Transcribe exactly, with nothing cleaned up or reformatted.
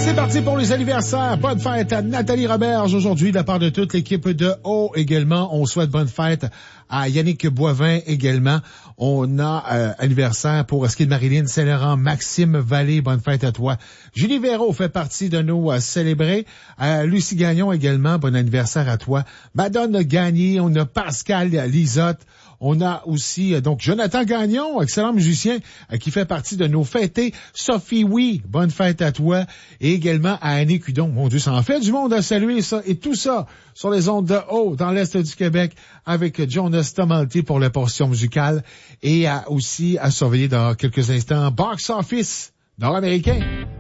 C'est parti pour les anniversaires. Bonne fête à Nathalie Roberge aujourd'hui de la part de toute l'équipe de Haut également. On souhaite bonne fête à Yannick Boivin également. On a euh, anniversaire pour Ski de Marilyn Saint-Laurent, Maxime Vallée, bonne fête à toi. Julie Véraud fait partie de nos euh, célébrés. Euh, Lucie Gagnon également, bon anniversaire à toi. Madone Gagné, on a Pascal Lisotte. On a aussi, donc, Jonathan Gagnon, excellent musicien, qui fait partie de nos fêtés. Sophie Oui, bonne fête à toi. Et également à Annie Cudon. Mon Dieu, ça en fait du monde à saluer, ça. Et tout ça sur les ondes de Haut, dans l'Est du Québec, avec Jonas Tomalty pour la portion musicale. Et à, aussi à surveiller dans quelques instants Box Office nord-américain.